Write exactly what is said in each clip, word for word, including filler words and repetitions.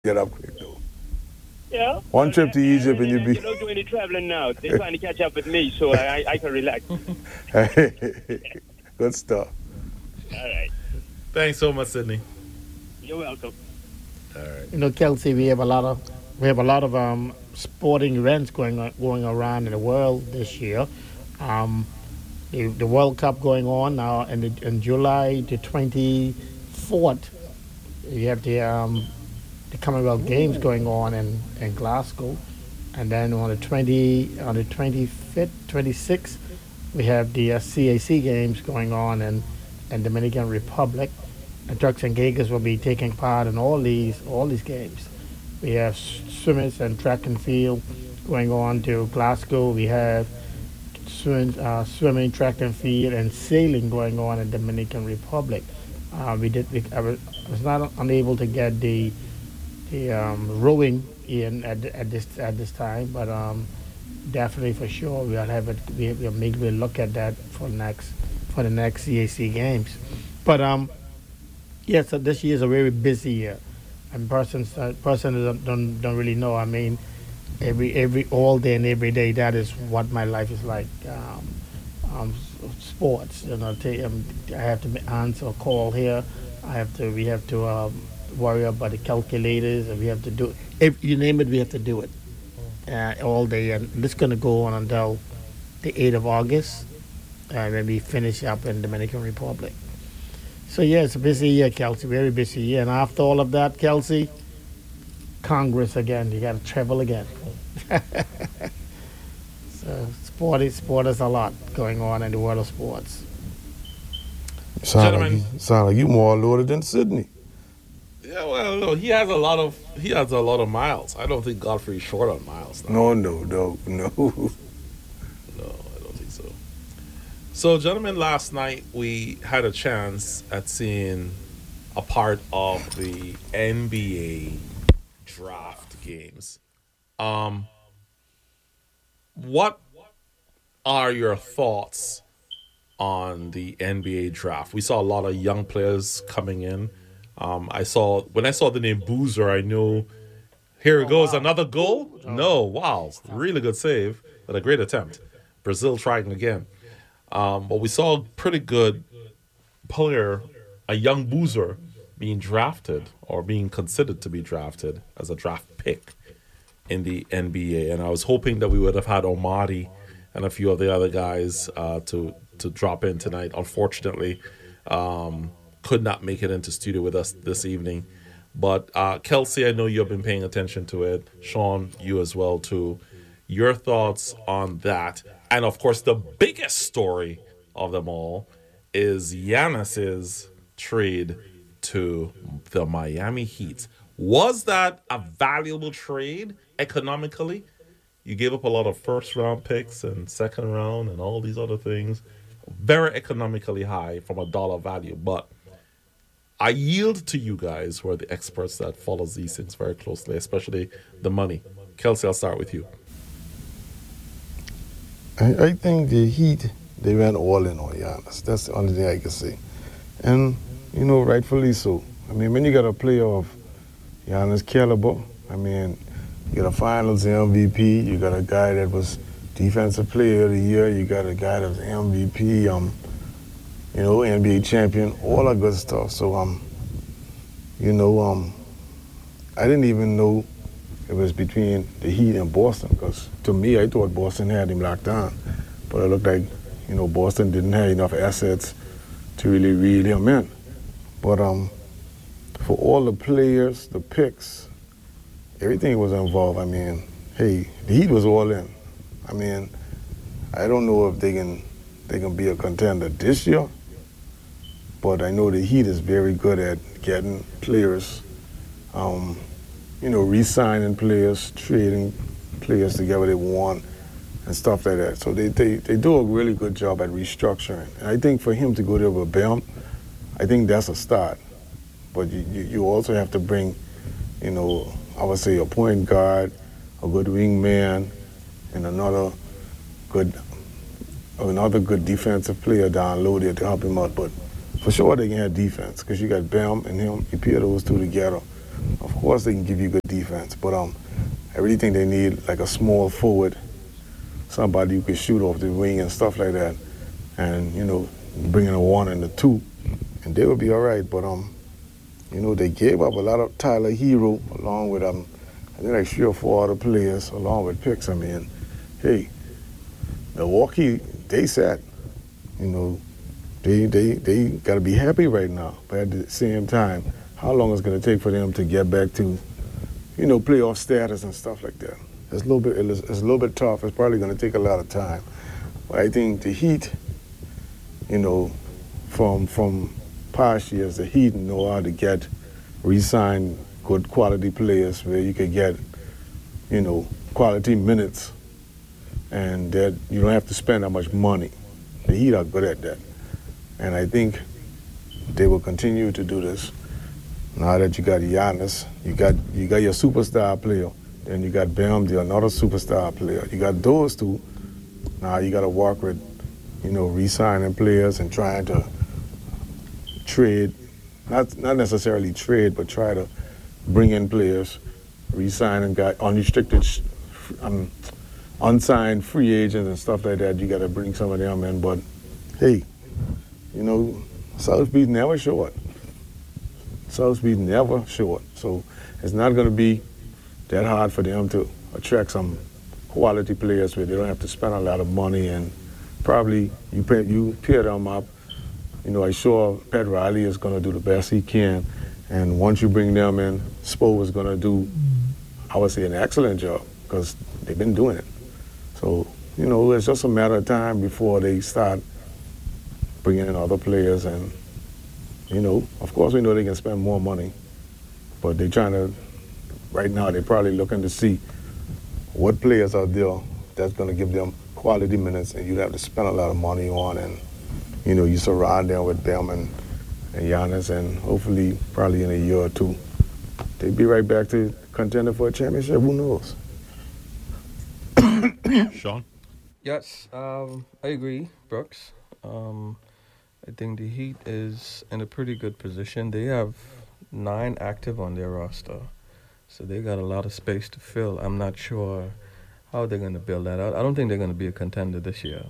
Get up quick though. Yeah. One Well, trip to I, I Egypt and really you like be. to not do any traveling now. They're trying to catch up with me, so I, I, I can relax. Good stuff. All right. Thanks so much, Sydney. You're welcome. All right. You know, Kelsey, we have a lot of we have a lot of um, sporting events going on, going around in the world this year. Um, the, the World Cup going on now, and in, in July the twenty fourth, you have the um, the Commonwealth Games going on in, in Glasgow, and then on the twenty on the twenty fifth, twenty sixth, we have the uh, C A C Games going on in in Dominican Republic. And Turks and Caicos will be taking part in all these all these games. We have swimmers and track and field going on to Glasgow. We have swim, uh, swimming, track and field, and sailing going on in Dominican Republic. Uh, we did. We, I, was, I was not unable to get the the um, rowing in at, at this at this time, but um, definitely for sure we'll have it. We, we'll maybe we'll look at that for next for the next C A C games. But um, yes, so this year is a very busy year, and persons uh, person don't, don't don't really know. I mean, every every all day and every day, that is what my life is like. Um, um, s- sports, you know. Take, um, I have to answer a call here. I have to. We have to um, worry about the calculators, and we have to do. If you name it, we have to do it uh, all day, and this is going to go on until the eighth of August, and then we finish up in Dominican Republic. So yeah, it's a busy year, Kelsey. Very busy year, and after all of that, Kelsey, Congress again. You got to travel again. So sport is sport is a lot going on in the world of sports. Sound like Gentlemen. you, sound like you more loaded than Sydney. Yeah, well, no, he has a lot of he has a lot of miles. I don't think Godfrey's short on miles now. No, no, no, no. No, I don't think so. So, gentlemen, last night we had a chance at seeing a part of the N B A draft games. Um, what are your thoughts on the N B A draft? We saw a lot of young players coming in. Um, I saw when I saw the name Boozer, I knew here it goes another goal. No, wow, really good save, but a great attempt. Brazil trying again. Um, but we saw a pretty good player, a young Boozer, being drafted or being considered to be drafted as a draft pick in the N B A. And I was hoping that we would have had Omadi and a few of the other guys uh, to to drop in tonight. Unfortunately, um, could not make it into studio with us this evening. But uh, Kelsey, I know you have been paying attention to it. Sean, you as well too. Your thoughts on that, and of course, the biggest story of them all is Giannis's trade to the Miami Heat. Was that a valuable trade economically? You gave up a lot of first round picks and second round and all these other things. Very economically high from a dollar value. But I yield to you guys who are the experts that follows these things very closely, especially the money. Kelsey, I'll start with you. I, I think the Heat, they went all in on Giannis. That's the only thing I can say. And, you know, rightfully so. I mean, when you got a player of Giannis caliber, I mean, you got a finals M V P, you got a guy that was defensive player of the year, you got a guy that was M V P, um, you know, N B A champion, all that good stuff. So, um, you know, um, I didn't even know it was between the Heat and Boston, because to me, I thought Boston had him locked down. But it looked like, you know, Boston didn't have enough assets to really reel him in. But um, for all the players, the picks, everything was involved. I mean, hey, the Heat was all in. I mean, I don't know if they can they can be a contender this year, but I know the Heat is very good at getting players, um, you know, re-signing players, trading players together they want, and stuff like that. So they, they, they do a really good job at restructuring. And I think for him to go there with Bam, I think that's a start. But you, you, you also have to bring, you know, I would say a point guard, a good wingman, and another good another good defensive player down low there to help him out. But for sure they can have defense, because you got Bam and him, you pair those two together. of course they can give you good defense, but um, I really think they need like a small forward, somebody who can shoot off the wing and stuff like that, and you know, bring in a one and a two, and they would be all right. But um, you know, they gave up a lot of Tyler Hero along with um, I think like three or four other players along with picks. I mean, hey, Milwaukee, they said, you know, they they they got to be happy right now. But at the same time, how long is it going to take for them to get back to, you know, playoff status and stuff like that? It's a little bit it's a little bit tough. It's probably going to take a lot of time. But I think the Heat, you know, from from past years, the Heat know how to get re-sign good quality players where you could get, you know, quality minutes, and that you don't have to spend that much money. The Heat are good at that. And I think they will continue to do this. Now that you got Giannis, you got you got your superstar player, then you got Bam, the another superstar player. You got those two. Now you got to work with, you know, re-signing players and trying to trade, not not necessarily trade, but try to bring in players, re-signing guys, unrestricted, um, unsigned free agents and stuff like that. You got to bring some of them in. But hey, you know, South Beach never short. South Beach never short. So it's not going to be that hard for them to attract some quality players where they don't have to spend a lot of money, and probably you pair, you pair them up. You know, I'm sure Pat Riley is going to do the best he can, and once you bring them in, Spo is going to do, I would say, an excellent job because they've been doing it. So, you know, it's just a matter of time before they start bringing in other players, and, you know, of course we know they can spend more money, but they're trying to, right now they're probably looking to see what players are there that's going to give them quality minutes and you'd have to spend a lot of money on, and, you know, you surround them with Bam and, and Giannis, and hopefully probably in a year or two they'd be right back to contender for a championship. Who knows? Sean? Yes, um, I agree, Brooks. Um, I think the Heat is in a pretty good position. They have nine active on their roster, so they got a lot of space to fill. I'm not sure how they're going to build that out. I don't think they're going to be a contender this year,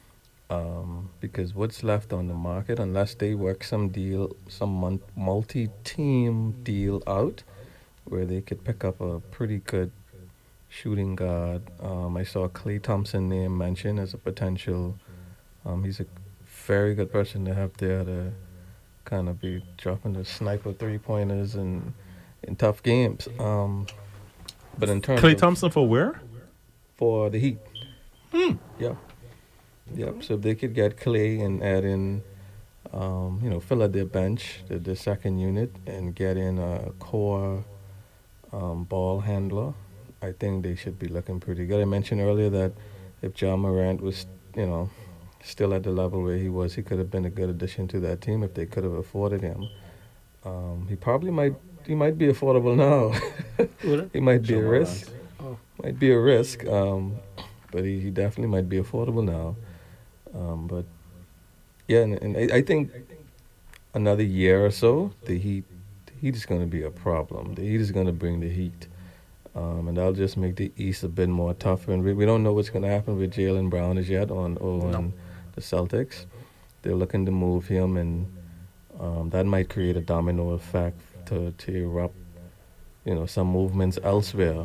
um, because what's left on the market, unless they work some deal, some mon- multi-team deal out, where they could pick up a pretty good shooting guard. Um, I saw Klay Thompson name mentioned as a potential. Um, he's a very good person to have there to kind of be dropping the sniper three-pointers and in tough games. Um, but in terms Klay of Thompson for where? for the Heat, Hmm. yeah, yep. So if they could get Klay and add in, um, you know, fill out their bench, the, the second unit, and get in a core um, ball handler, I think they should be looking pretty good. I mentioned earlier that if Ja Morant was, you know, still at the level where he was, he could have been a good addition to that team if they could have afforded him. Um, he probably might he might be affordable now. He might be a risk. Oh. Might be a risk, um, but he, he definitely might be affordable now. Um, but yeah, and, and I, I think another year or so, the Heat, the Heat is going to be a problem. The Heat is going to bring the heat. Um, and that'll just make the East a bit more tougher. And we, we don't know what's going to happen with Jaylen Brown as yet on, on No. the Celtics. They're looking to move him, and um, that might create a domino effect to, to erupt, you know, some movements elsewhere.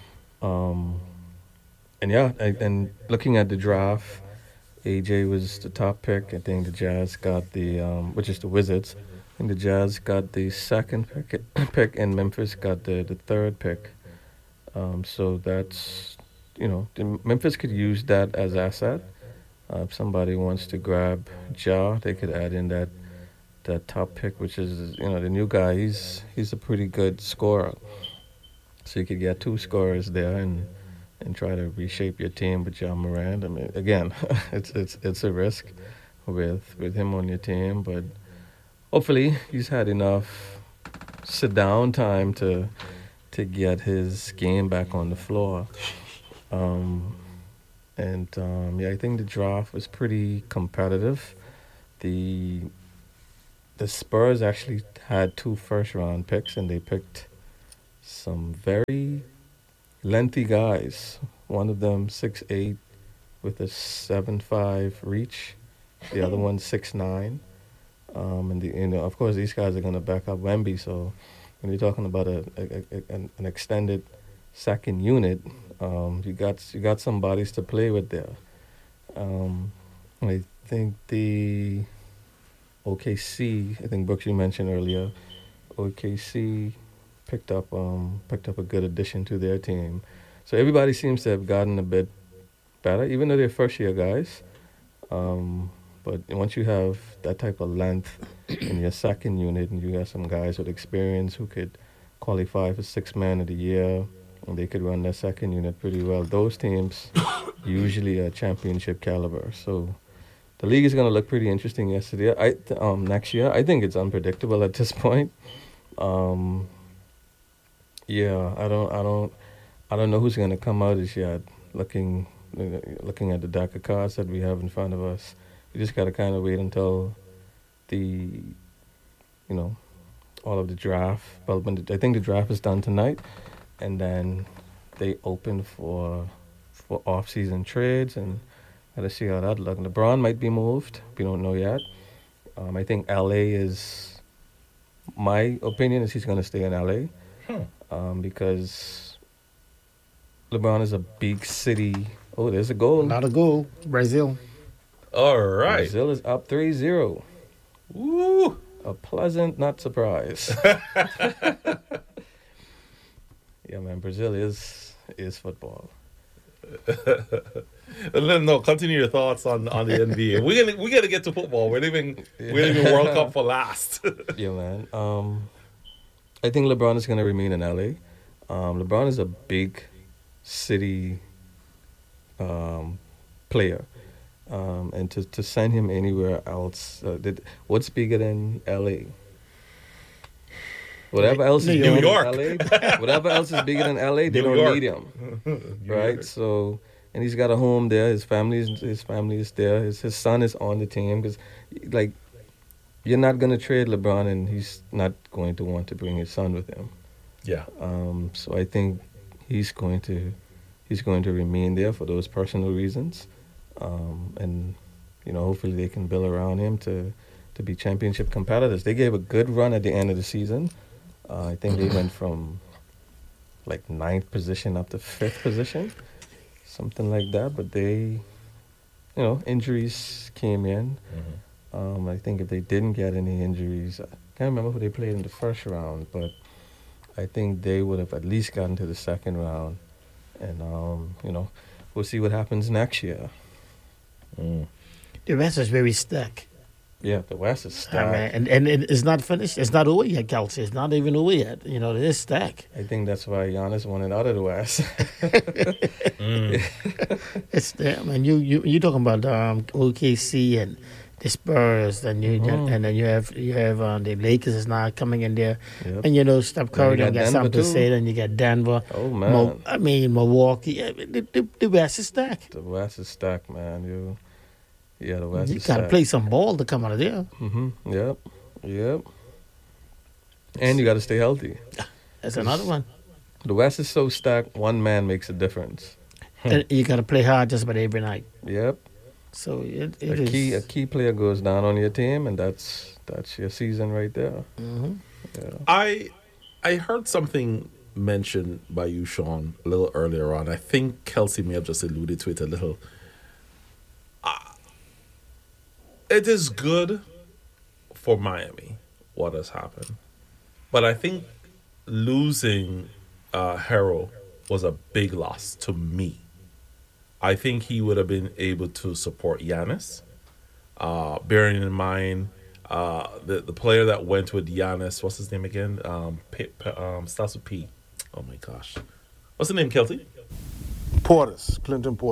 Um, and yeah, I, and looking at the draft, A J was the top pick. I think the Jazz got the, um, which is the Wizards. I think the Jazz got the second pick, pick and Memphis got the, the third pick. Um, so that's, you know, the, Memphis could use that as asset. Uh, if somebody wants to grab Ja, they could add in that that top pick, which is, you know, the new guy. He's he's a pretty good scorer. So you could get two scorers there and and try to reshape your team with Ja Morant. I mean, again, it's it's it's a risk with with him on your team, but hopefully he's had enough sit down time to. to get his game back on the floor. Um, and um, yeah, I think the draft was pretty competitive. The the Spurs actually had two first round picks, and they picked some very lengthy guys. One of them six eight with a seven five reach. The other one six nine. Um, and the, you know, of course, these guys are going to back up Wemby. So when you're talking about a, a, a an, an extended second unit, um, you got you got some bodies to play with there. Um, I think the O K C, I think Brooks you mentioned earlier, O K C picked up um, picked up a good addition to their team. So everybody seems to have gotten a bit better, even though they're first year guys. Um, but once you have that type of length in your second unit, and you got some guys with experience who could qualify for six man of the year, and they could run their second unit pretty well, those teams usually are championship caliber. So the league is going to look pretty interesting yesterday. I um next year. I think it's unpredictable at this point. Um, yeah, I don't, I don't, I don't know who's going to come out this year. Looking, looking at the deck of cards that we have in front of us, we just got to kind of wait until the, you know, all of the draft. Well, when the, I think the draft is done tonight, and then they open for for off-season trades, and gotta see how that looks. LeBron might be moved. We don't know yet. Um, I think L A is. My opinion is he's gonna stay in L A. Hmm. Um, because LeBron is a big city. Oh, there's a goal. Not a goal. Brazil. All right. Brazil is up three zero. Woo! A pleasant not surprise. Yeah, man, Brazil is is football. No, continue your thoughts on, on the N B A. We're gonna we gotta get to football. We're leaving we're leaving World Cup for last. Yeah, man. Um, I think LeBron is gonna remain in L A. Um, LeBron is a big city um, player, um, and to to send him anywhere else, uh, did, what's bigger than L A? Whatever else is New bigger York. than L A, whatever else is bigger than L A, they New don't York. need him, New right? York. So, and he's got a home there. His family is his family is there. His his son is on the team because, like, you're not gonna trade LeBron, and he's not going to want to bring his son with him. Yeah. Um, so I think he's going to he's going to remain there for those personal reasons, um, and you know, hopefully they can build around him to to be championship competitors. They gave a good run at the end of the season. Uh, I think they went from like ninth position up to fifth position, something like that. But they, you know, injuries came in. Mm-hmm. Um, I think if they didn't get any injuries, I can't remember who they played in the first round, but I think they would have at least gotten to the second round. And, um, you know, we'll see what happens next year. Mm. The West is very stuck. Yeah, the West is I stacked. mean, and, and it- it's not finished. It's not over yet, Kelsey. It's not even over yet. You know, it is stacked. I think that's why Giannis wanted out of the West. Mm. It's there. I mean, you you you talking about um, O K C and the Spurs, and you Mhm. and then you have you have um, the Lakers is now coming in there, Yep. and you know Steph Curry you got don't got Denver, something to too. say. Then you got Denver. Oh, man. Mo- I mean Milwaukee. Yeah, the, the, the West is stacked. The West is stacked, man. You, yeah, the West You is gotta stacked. play some ball to come out of there. Mm-hmm. Yep. Yep. And you got to stay healthy. That's another one. The West is so stacked, one man makes a difference. And you gotta play hard just about every night. Yep. So it, A it is. key a key player goes down on your team, and that's that's your season right there. Mhm. Yeah. I I heard something mentioned by you, Sean, a little earlier on. I think Kelsey may have just alluded to it a little. Uh, it is good for Miami what has happened, but I think losing uh, Harrell was a big loss to me. I think he would have been able to support Giannis. Uh, bearing in mind uh, the the player that went with Giannis, what's his name again? Um, P, P, um, starts with P. Oh my gosh, what's the name, Kelsey? Portis, Clinton Portis.